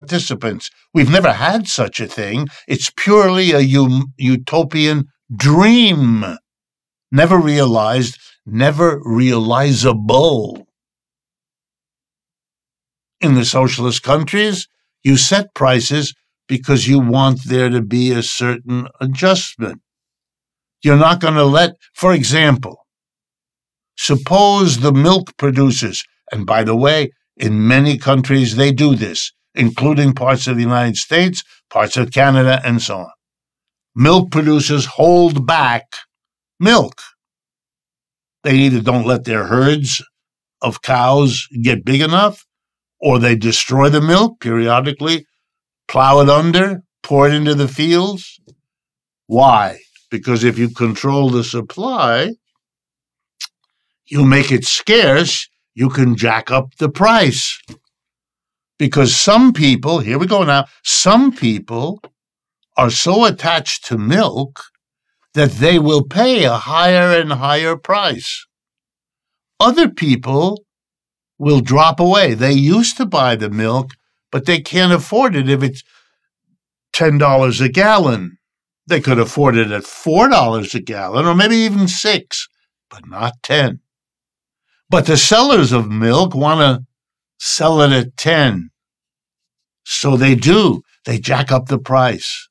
participants. We've never had such a thing. It's purely a utopian dream. Never realized, never realizable. In the socialist countries, you set prices because you want there to be a certain adjustment. You're not going to let, for example, suppose the milk producers, and by the way, in many countries they do this, including parts of the United States, parts of Canada, and so on. Milk producers hold back milk. They either don't let their herds of cows get big enough, or they destroy the milk periodically, plow it under, pour it into the fields. Why? Because if you control the supply, you make it scarce, you can jack up the price. Because some people, here we go now, some people are so attached to milk that they will pay a higher and higher price. Other people will drop away. They used to buy the milk, but they can't afford it if it's $10 a gallon. They could afford it at $4 a gallon, or maybe even $6, but not $10. But the sellers of milk want to sell it at $10. So they do. They jack up the price.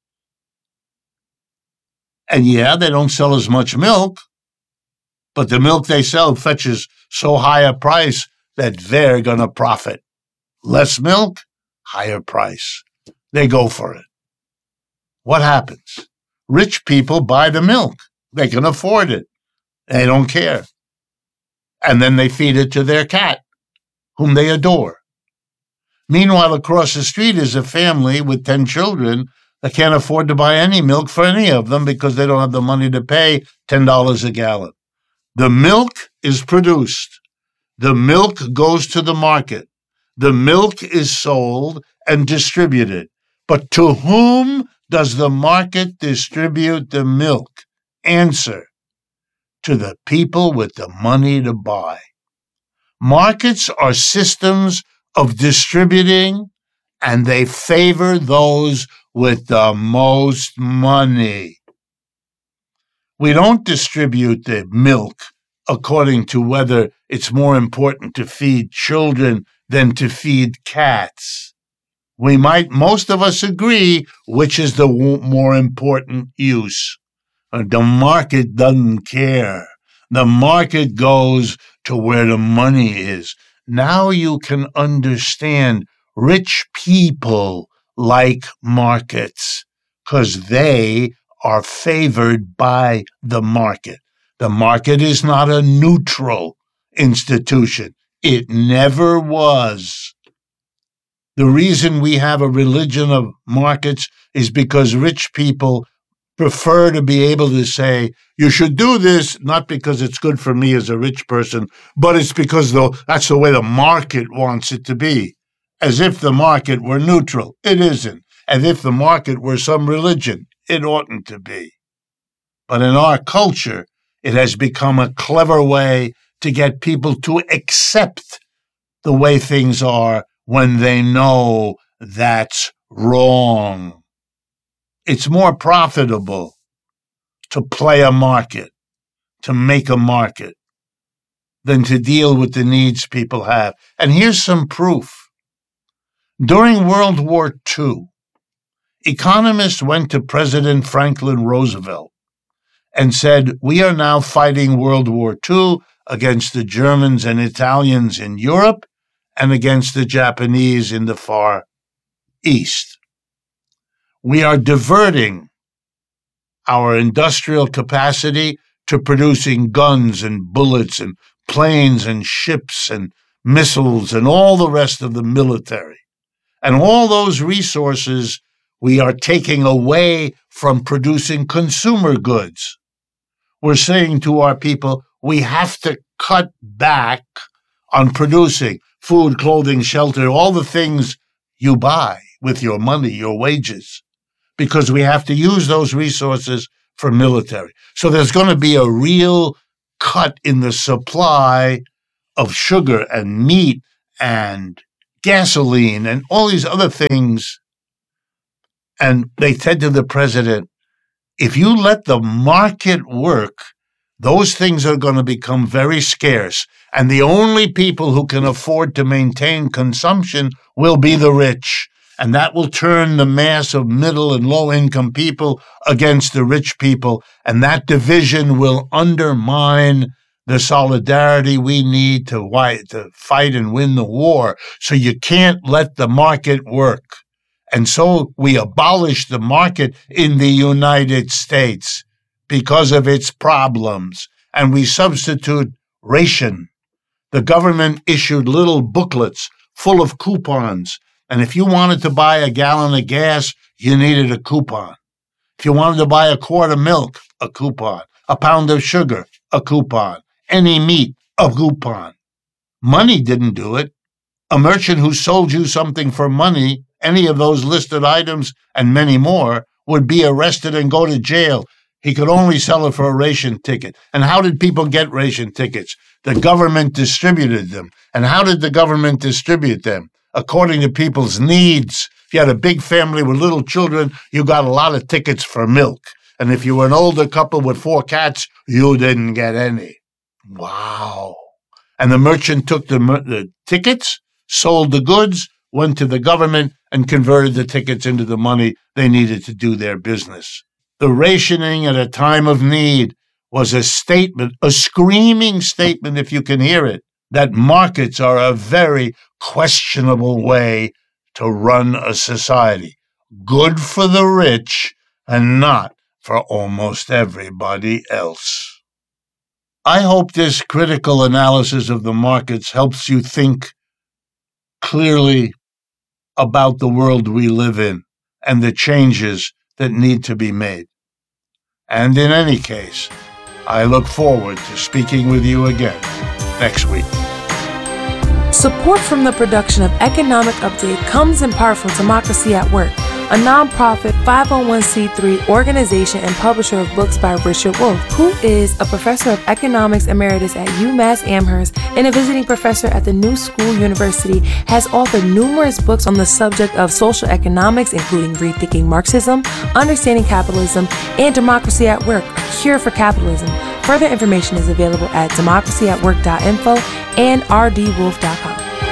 And yeah, they don't sell as much milk, but the milk they sell fetches so high a price that they're going to profit. Less milk, higher price. They go for it. What happens? Rich people buy the milk. They can afford it. They don't care. And then they feed it to their cat, whom they adore. Meanwhile, across the street is a family with 10 children that can't afford to buy any milk for any of them because they don't have the money to pay $10 a gallon. The milk is produced. The milk goes to the market. The milk is sold and distributed. But to whom does the market distribute the milk? Answer: to the people with the money to buy. Markets are systems of distributing, and they favor those with the most money. We don't distribute the milk according to whether it's more important to feed children than to feed cats. We might, most of us agree, which is the more important use. The market doesn't care. The market goes to where the money is. Now you can understand rich people like markets because they are favored by the market. The market is not a neutral institution. It never was. The reason we have a religion of markets is because rich people prefer to be able to say, you should do this, not because it's good for me as a rich person, but it's because that's the way the market wants it to be. As if the market were neutral. It isn't. As if the market were some religion. It oughtn't to be. But in our culture, it has become a clever way to get people to accept the way things are when they know that's wrong. It's more profitable to play a market, to make a market, than to deal with the needs people have. And here's some proof. During World War II, economists went to President Franklin Roosevelt and said, we are now fighting World War II against the Germans and Italians in Europe and against the Japanese in the Far East. We are diverting our industrial capacity to producing guns and bullets and planes and ships and missiles and all the rest of the military. And all those resources we are taking away from producing consumer goods. We're saying to our people, we have to cut back on producing food, clothing, shelter, all the things you buy with your money, your wages, because we have to use those resources for military. So there's going to be a real cut in the supply of sugar and meat and gasoline and all these other things. And they said to the president, if you let the market work, those things are going to become very scarce. And the only people who can afford to maintain consumption will be the rich. And that will turn the mass of middle and low-income people against the rich people. And that division will undermine the solidarity we need to fight and win the war. So you can't let the market work. And so we abolished the market in the United States because of its problems. And we substitute ration. The government issued little booklets full of coupons. And if you wanted to buy a gallon of gas, you needed a coupon. If you wanted to buy a quart of milk, a coupon. A pound of sugar, a coupon. Any meat, a coupon. Money didn't do it. A merchant who sold you something for money, any of those listed items and many more, would be arrested and go to jail. He could only sell it for a ration ticket. And how did people get ration tickets? The government distributed them. And how did the government distribute them? According to people's needs. If you had a big family with little children, you got a lot of tickets for milk. And if you were an older couple with 4 cats, you didn't get any. Wow. And the merchant took the tickets, sold the goods, went to the government, and converted the tickets into the money they needed to do their business. The rationing at a time of need was a statement, a screaming statement, if you can hear it, that markets are a very questionable way to run a society. Good for the rich and not for almost everybody else. I hope this critical analysis of the markets helps you think clearly about the world we live in and the changes that need to be made. And in any case, I look forward to speaking with you again next week. Support from the production of Economic Update comes in part from Democracy at Work, a nonprofit 501c3 organization and publisher of books by Richard Wolff, who is a professor of economics emeritus at UMass Amherst and a visiting professor at the New School University, has authored numerous books on the subject of social economics, including Rethinking Marxism, Understanding Capitalism, and Democracy at Work, A Cure for Capitalism. Further information is available at democracyatwork.info and rdwolf.com.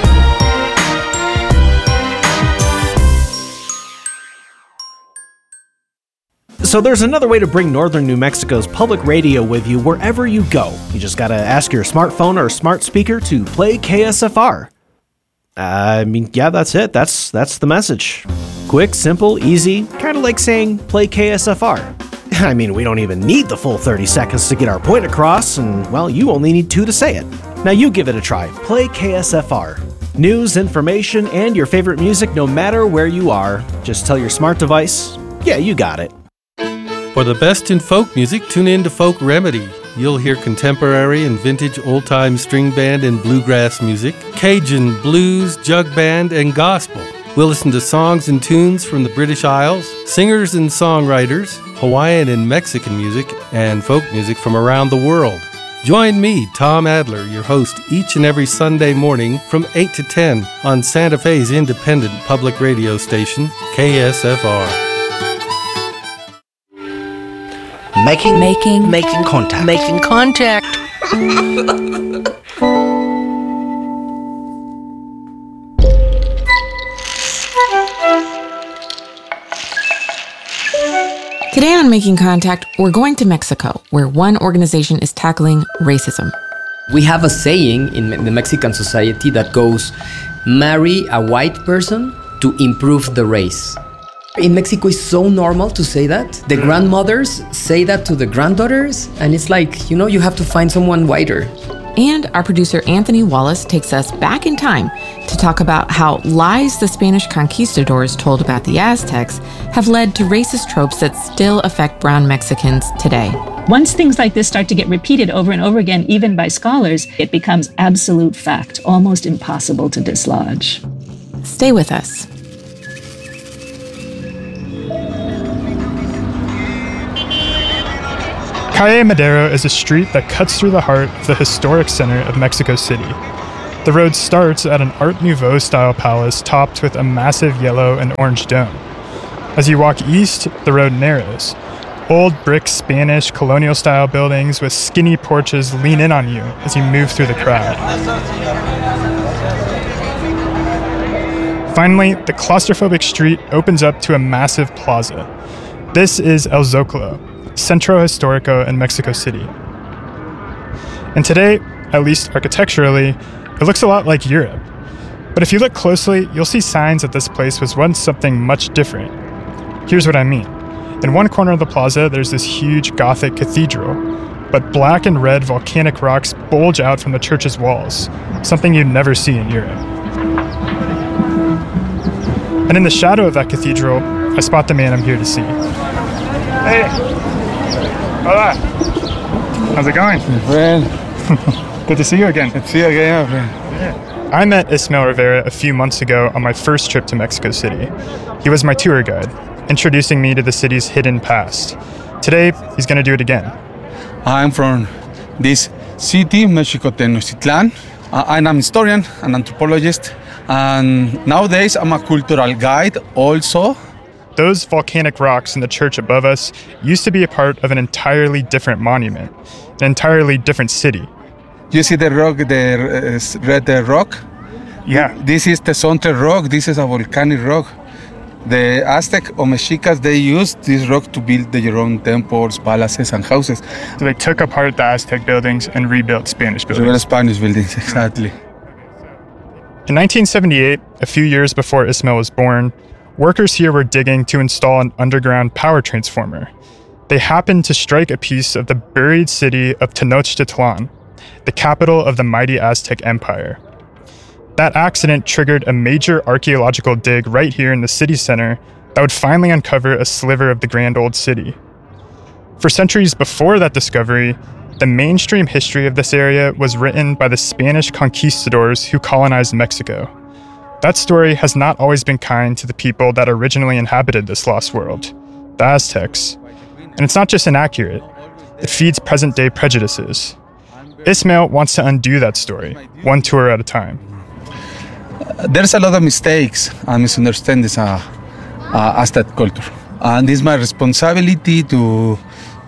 So there's another way to bring Northern New Mexico's public radio with you wherever you go. You just gotta ask your smartphone or smart speaker to play KSFR. Yeah, that's it. That's the message. Quick, simple, easy, kind of like saying play KSFR. I mean, we don't even need the full 30 seconds to get our point across, and, well, you only need 2 to say it. Now you give it a try. Play KSFR. News, information, and your favorite music no matter where you are. Just tell your smart device, yeah, you got it. For the best in folk music, tune in to Folk Remedy. You'll hear contemporary and vintage old-time string band and bluegrass music, Cajun, blues, jug band, and gospel. We'll listen to songs and tunes from the British Isles, singers and songwriters, Hawaiian and Mexican music, and folk music from around the world. Join me, Tom Adler, your host, each and every Sunday morning from 8 to 10 on Santa Fe's independent public radio station, KSFR. Making contact. Today on Making Contact, we're going to Mexico, where one organization is tackling racism. We have a saying in the Mexican society that goes, marry a white person to improve the race. In Mexico, it's so normal to say that. The grandmothers say that to the granddaughters, and it's like, you have to find someone whiter. And our producer Anthony Wallace takes us back in time to talk about how lies the Spanish conquistadors told about the Aztecs have led to racist tropes that still affect brown Mexicans today. Once things like this start to get repeated over and over again, even by scholars, it becomes absolute fact, almost impossible to dislodge. Stay with us. Calle Madero is a street that cuts through the heart of the historic center of Mexico City. The road starts at an Art Nouveau-style palace topped with a massive yellow and orange dome. As you walk east, the road narrows. Old brick Spanish colonial-style buildings with skinny porches lean in on you as you move through the crowd. Finally, the claustrophobic street opens up to a massive plaza. This is El Zócalo, Centro Histórico in Mexico City. And today, at least architecturally, it looks a lot like Europe. But if you look closely, you'll see signs that this place was once something much different. Here's what I mean. In one corner of the plaza, there's this huge Gothic cathedral, but black and red volcanic rocks bulge out from the church's walls, something you'd never see in Europe. And in the shadow of that cathedral, I spot the man I'm here to see. Hey! Hola! How's it going? Friend. Good to see you again. Good to see you again, my friend. I met Ismael Rivera a few months ago on my first trip to Mexico City. He was my tour guide, introducing me to the city's hidden past. Today, he's going to do it again. I'm from this city, Mexico Tenochtitlan. I'm an historian, an anthropologist, and nowadays I'm a cultural guide also. Those volcanic rocks in the church above us used to be a part of an entirely different monument, an entirely different city. You see the rock, the red rock? Yeah. This is the Tezontle rock. This is a volcanic rock. The Aztec or Mexicas, they used this rock to build their own temples, palaces, and houses. So they took apart the Aztec buildings and rebuilt Spanish buildings. Rebuilt Spanish buildings, exactly. In 1978, a few years before Ismael was born, workers here were digging to install an underground power transformer. They happened to strike a piece of the buried city of Tenochtitlan, the capital of the mighty Aztec Empire. That accident triggered a major archaeological dig right here in the city center that would finally uncover a sliver of the grand old city. For centuries before that discovery, the mainstream history of this area was written by the Spanish conquistadors who colonized Mexico. That story has not always been kind to the people that originally inhabited this lost world, the Aztecs. And it's not just inaccurate, it feeds present-day prejudices. Ismael wants to undo that story, one tour at a time. There's a lot of mistakes and misunderstandings Aztec culture. And it's my responsibility to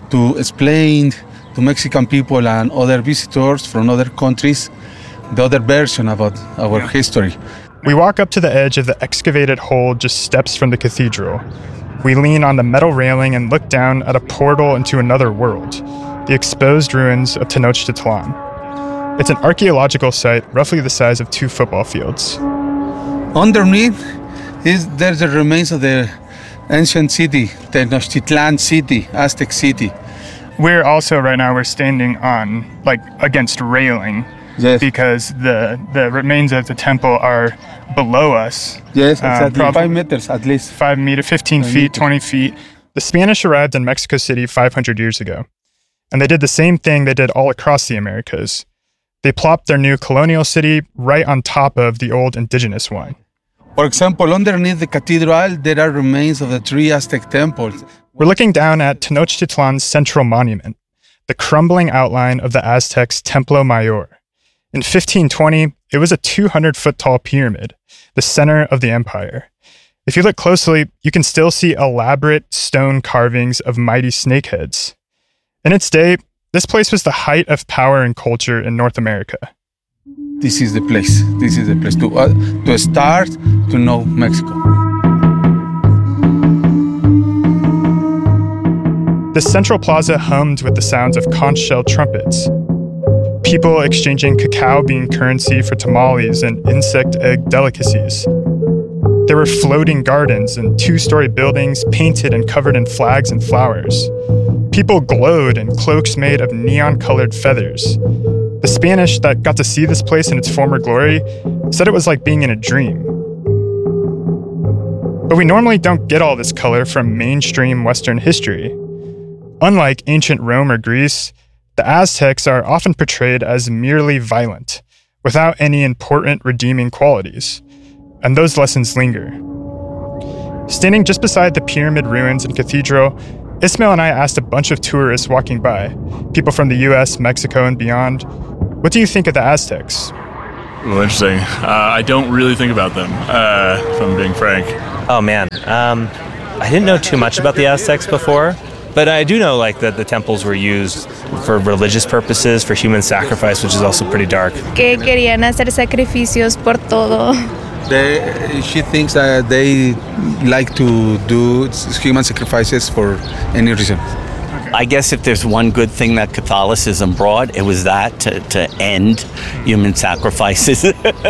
explain to Mexican people and other visitors from other countries the other version about our history. We walk up to the edge of the excavated hole just steps from the cathedral. We lean on the metal railing and look down at a portal into another world, the exposed ruins of Tenochtitlan. It's an archaeological site roughly the size of 2 football fields. Underneath there's the remains of the ancient city, Tenochtitlan city, Aztec city. We're standing on, against railing. Yes. Because the remains of the temple are below us. Yes, exactly. 5 meters at least. 5 meters, 15 feet, meters. 20 feet. The Spanish arrived in Mexico City 500 years ago. And they did the same thing they did all across the Americas. They plopped their new colonial city right on top of the old indigenous one. For example, underneath the cathedral, there are remains of the 3 Aztec temples. We're looking down at Tenochtitlan's central monument, the crumbling outline of the Aztecs' Templo Mayor. In 1520, it was a 200-foot-tall pyramid, the center of the empire. If you look closely, you can still see elaborate stone carvings of mighty snakeheads. In its day, this place was the height of power and culture in North America. This is the place. This is the place to start to know Mexico. The central plaza hummed with the sounds of conch shell trumpets. People exchanging cacao bean currency for tamales and insect egg delicacies. There were floating gardens and 2-story buildings painted and covered in flags and flowers. People glowed in cloaks made of neon-colored feathers. The Spanish that got to see this place in its former glory said it was like being in a dream. But we normally don't get all this color from mainstream Western history. Unlike ancient Rome or Greece, the Aztecs are often portrayed as merely violent, without any important redeeming qualities. And those lessons linger. Standing just beside the pyramid ruins and cathedral, Ismael and I asked a bunch of tourists walking by, people from the US, Mexico, and beyond, what do you think of the Aztecs? Well, interesting. I don't really think about them, if I'm being frank. Oh man, I didn't know too much about the Aztecs before, but I do know like that the temples were used for religious purposes, for human sacrifice, which is also pretty dark. Que querían hacer sacrificios por todo. She thinks that they like to do human sacrifices for any reason. I guess if there's one good thing that Catholicism brought, it was that, to end human sacrifices.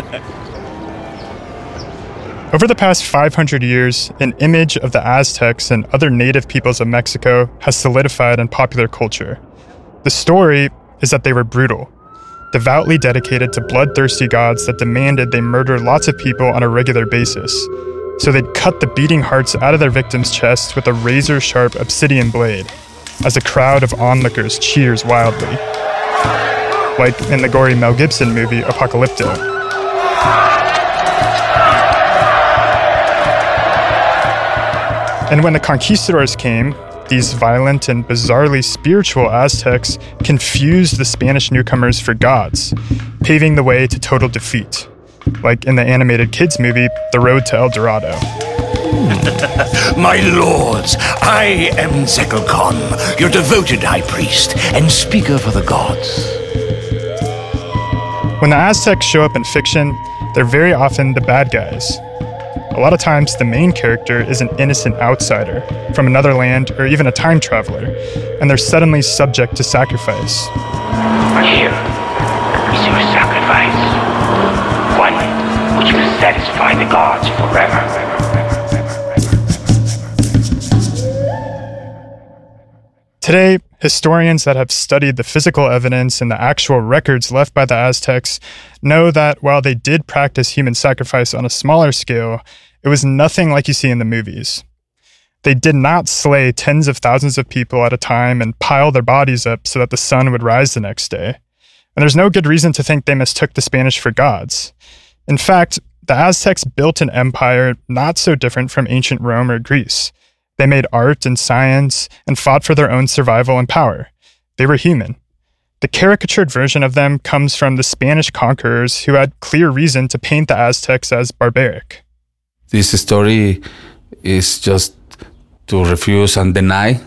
Over the past 500 years, an image of the Aztecs and other native peoples of Mexico has solidified in popular culture. The story is that they were brutal, devoutly dedicated to bloodthirsty gods that demanded they murder lots of people on a regular basis. So they'd cut the beating hearts out of their victims' chests with a razor-sharp obsidian blade, as a crowd of onlookers cheers wildly. Like in the gory Mel Gibson movie Apocalypto. And when the conquistadors came, these violent and bizarrely spiritual Aztecs confused the Spanish newcomers for gods, paving the way to total defeat, like in the animated kids movie, The Road to El Dorado. My lords, I am Zekelkon, your devoted high priest and speaker for the gods. When the Aztecs show up in fiction, they're very often the bad guys. A lot of times, the main character is an innocent outsider from another land or even a time traveler, and they're suddenly subject to sacrifice. Here is your sacrifice, one which will satisfy the gods forever. Today, historians that have studied the physical evidence and the actual records left by the Aztecs know that while they did practice human sacrifice on a smaller scale, it was nothing like you see in the movies. They did not slay tens of thousands of people at a time and pile their bodies up so that the sun would rise the next day. And there's no good reason to think they mistook the Spanish for gods. In fact, the Aztecs built an empire not so different from ancient Rome or Greece. They made art and science and fought for their own survival and power. They were human. The caricatured version of them comes from the Spanish conquerors who had clear reason to paint the Aztecs as barbaric. This story is just to refuse and deny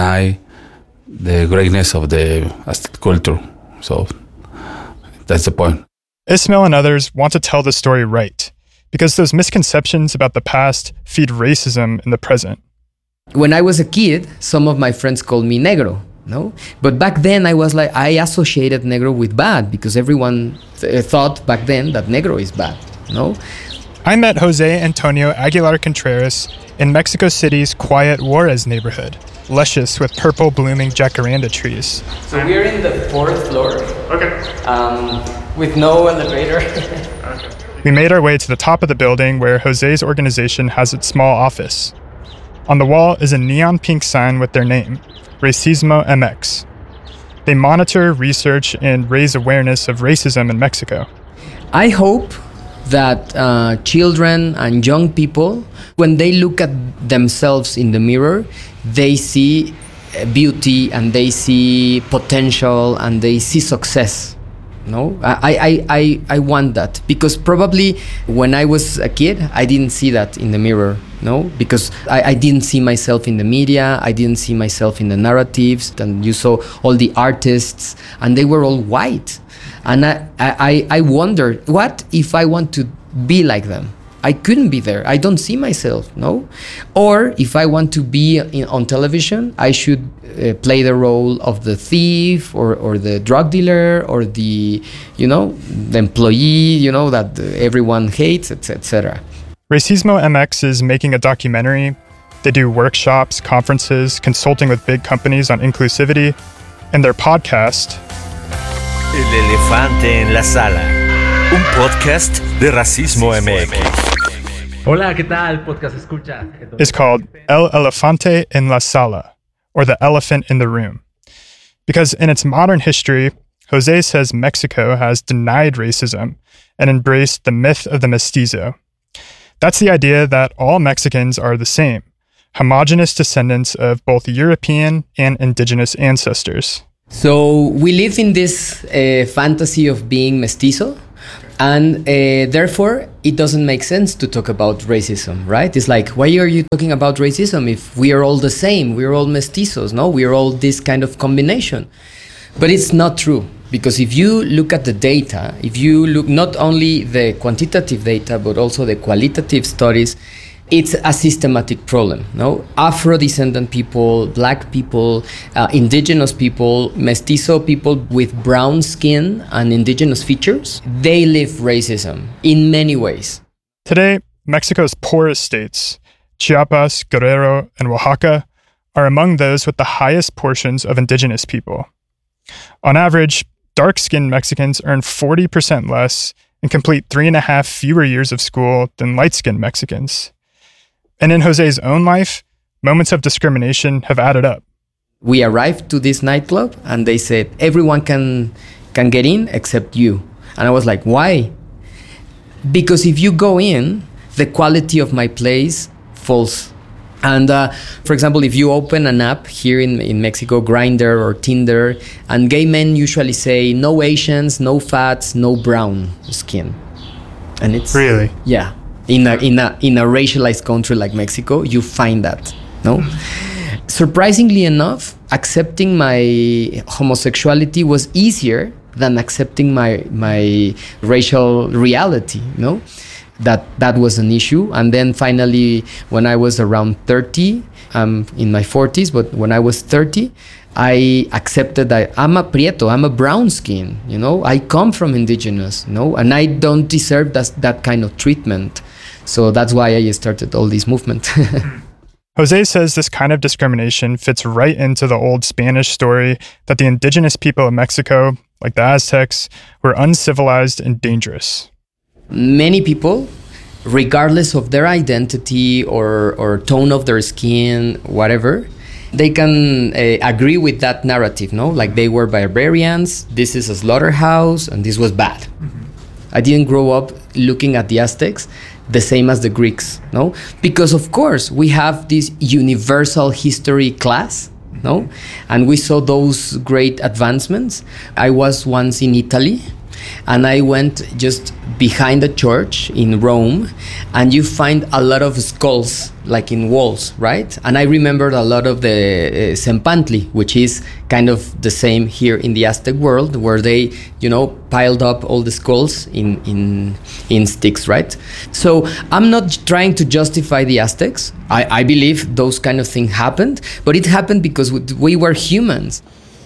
the greatness of the Aztec culture. So that's the point. Ismail and others want to tell the story right, because those misconceptions about the past feed racism in the present. When I was a kid, some of my friends called me negro, no? But back then I was like, I associated negro with bad because everyone thought back then that negro is bad, no? I met Jose Antonio Aguilar Contreras in Mexico City's quiet Juarez neighborhood, luscious with purple blooming jacaranda trees. So we're in the 4th floor. Okay. With no elevator. We made our way to the top of the building where Jose's organization has its small office. On the wall is a neon pink sign with their name, Racismo MX. They monitor, research, and raise awareness of racism in Mexico. I hope that children and young people, when they look at themselves in the mirror, they see beauty and they see potential and they see success. No, I want that, because probably when I was a kid, I didn't see that in the mirror. No, because I didn't see myself in the media, I didn't see myself in the narratives, and you saw all the artists, and they were all white. And I wondered, what if I want to be like them? I couldn't be there. I don't see myself, no? Or if I want to be on television, I should play the role of the thief or the drug dealer or the employee, that everyone hates, etc. Racismo MX is making a documentary. They do workshops, conferences, consulting with big companies on inclusivity, and their podcast, El Elefante en la Sala, un podcast de Racismo MX. Hola, ¿qué tal? Podcast escucha. Is called El Elefante en la Sala, or the elephant in the room. Because in its modern history, Jose says Mexico has denied racism and embraced the myth of the mestizo. That's the idea that all Mexicans are the same, homogenous descendants of both European and indigenous ancestors. So we live in this fantasy of being mestizo. And therefore, it doesn't make sense to talk about racism, right? It's like, why are you talking about racism if we are all the same? We're all mestizos, no? We're all this kind of combination. But it's not true, because if you look at the data, if you look not only the quantitative data, but also the qualitative studies, it's a systematic problem, no? Afro-descendant people, black people, indigenous people, mestizo people with brown skin and indigenous features, they live racism in many ways. Today, Mexico's poorest states, Chiapas, Guerrero, and Oaxaca, are among those with the highest portions of indigenous people. On average, dark-skinned Mexicans earn 40% less and complete 3.5 fewer years of school than light-skinned Mexicans. And in Jose's own life, moments of discrimination have added up. We arrived to this nightclub and they said, everyone can get in except you. And I was like, why? Because if you go in, the quality of my place falls. And for example, if you open an app here in Mexico, Grindr or Tinder, and gay men usually say, no Asians, no fats, no brown skin. And it's... Really? Yeah. In a racialized country like Mexico, you find that, no? Surprisingly enough, accepting my homosexuality was easier than accepting my racial reality, no? That was an issue. And then finally, when I was around 30, I'm in my 40s, but when I was 30, I accepted that I'm a prieto, I'm a brown skin, you know? I come from indigenous, no? And I don't deserve that kind of treatment. So that's why I started all this movement. Jose says this kind of discrimination fits right into the old Spanish story that the indigenous people of Mexico, like the Aztecs, were uncivilized and dangerous. Many people, regardless of their identity or tone of their skin, whatever, they can agree with that narrative, no? Like they were barbarians, this is a slaughterhouse, and this was bad. I didn't grow up looking at the Aztecs the same as the Greeks, no? Because of course we have this universal history class, no? And we saw those great advancements. I was once in Italy, and I went just behind the church in Rome, and you find a lot of skulls like in walls, right? And I remembered a lot of the Sempantli, which is kind of the same here in the Aztec world, where they, you know, piled up all the skulls in sticks, right? So I'm not trying to justify the Aztecs. I believe those kind of things happened, but it happened because we were humans.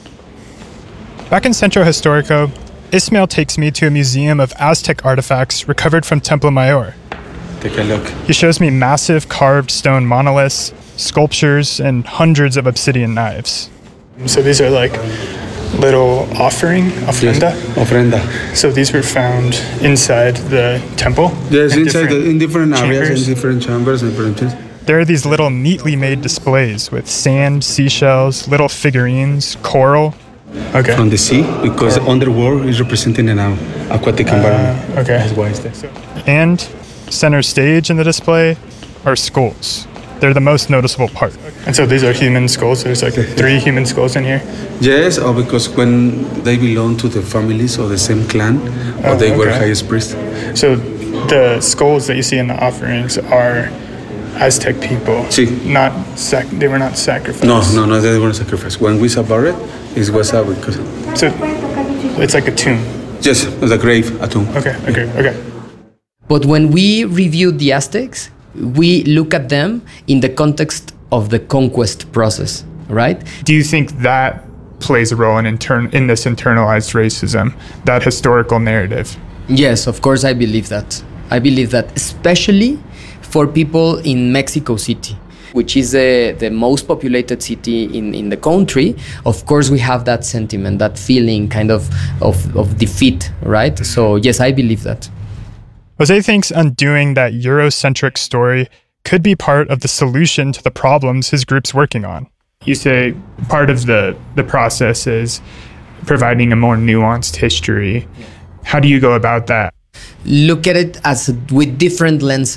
Back in Centro Histórico, Ismael takes me to a museum of Aztec artifacts recovered from Templo Mayor. Take a look. He shows me massive carved stone monoliths, sculptures, and hundreds of obsidian knives. So these are like little ofrenda? Yes, ofrenda. So these were found inside the temple? Yes, in different areas, in different chambers. There are these little neatly made displays with sand, seashells, little figurines, coral. Okay. From the sea, because the underworld is representing an aquatic environment. Okay. That's why it's there. And center stage in the display are skulls. They're the most noticeable part. And so these are human skulls. There's like 3 human skulls in here? Yes, because when they belong to the families or the same clan, or they were highest priest. So the skulls that you see in the offerings are Aztec people. Sí. They were not sacrificed. No, they weren't sacrificed. When we saw buried, it was because. So it's like a tomb. Yes, it's a grave, a tomb. Okay. But when we reviewed the Aztecs, we look at them in the context of the conquest process, right? Do you think that plays a role in this internalized racism, that historical narrative? Yes, of course, I believe that. I believe that, especially for people in Mexico City, which is the most populated city in the country. Of course, we have that sentiment, that feeling kind of defeat, right? So yes, I believe that. Jose thinks undoing that Eurocentric story could be part of the solution to the problems his group's working on. You say part of the process is providing a more nuanced history. How do you go about that? Look at it with different lenses.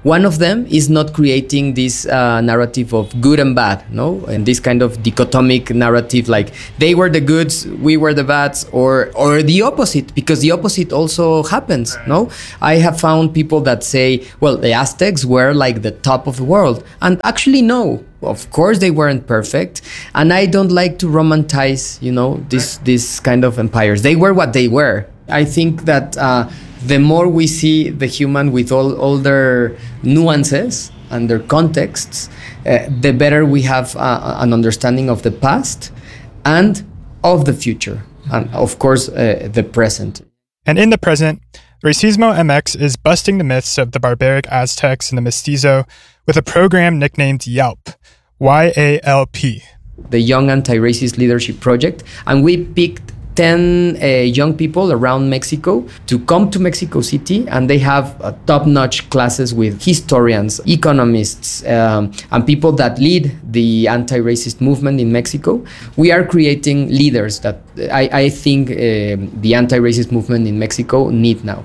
One of them is not creating this narrative of good and bad, no, and this kind of dichotomic narrative, like they were the goods, we were the bads, or the opposite, because the opposite also happens, no. I have found people that say, well, the Aztecs were like the top of the world, and actually no. Of course, they weren't perfect, and I don't like to romanticize, this kind of empires. They were what they were. I think that the more we see the human with all their nuances and their contexts, the better we have an understanding of the past and of the future, and of course, the present. And in the present, Racismo MX is busting the myths of the barbaric Aztecs and the Mestizo with a program nicknamed YALP, Y-A-L-P. The Young Anti-Racist Leadership Project, and we picked 10 young people around Mexico to come to Mexico City, and they have top-notch classes with historians, economists, and people that lead the anti-racist movement in Mexico. We are creating leaders that I think the anti-racist movement in Mexico need now.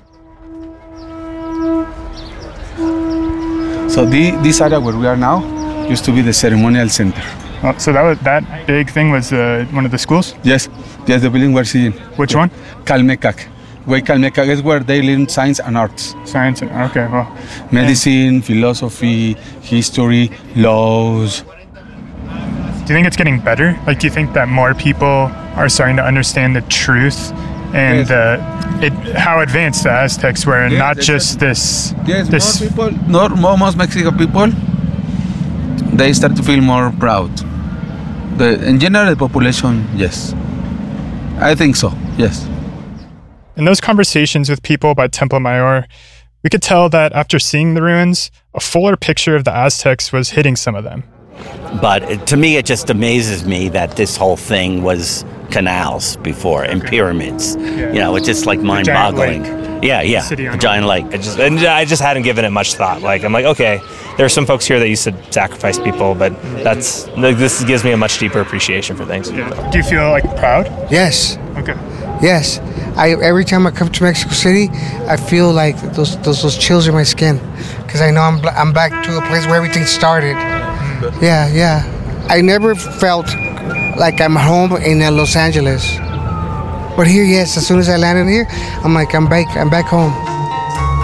So this area where we are now used to be the ceremonial center. Oh, so that big thing was one of the schools? Yes, the building we're seeing. Which one? Calmecac. Calmecac is where they learn science and arts. Science, okay, well. Medicine, philosophy, history, laws. Do you think it's getting better? Like, do you think that more people are starting to understand the truth and how advanced the Aztecs were, and not just this? Yes, most Mexican people, they start to feel more proud. In general, the population, yes. I think so, yes. In those conversations with people about Templo Mayor, we could tell that after seeing the ruins, a fuller picture of the Aztecs was hitting some of them. But to me, it just amazes me that this whole thing was canals before and pyramids. It's just like mind-boggling. Yeah, a giant lake. I just hadn't given it much thought. I'm like, okay, there are some folks here that used to sacrifice people, but this gives me a much deeper appreciation for things. Yeah. Do you feel proud? Yes. Okay. Yes. Every time I come to Mexico City, I feel like those chills in my skin, because I know I'm back to a place where everything started. Yeah. I never felt like I'm home in Los Angeles. But here, yes, as soon as I landed here, I'm back home.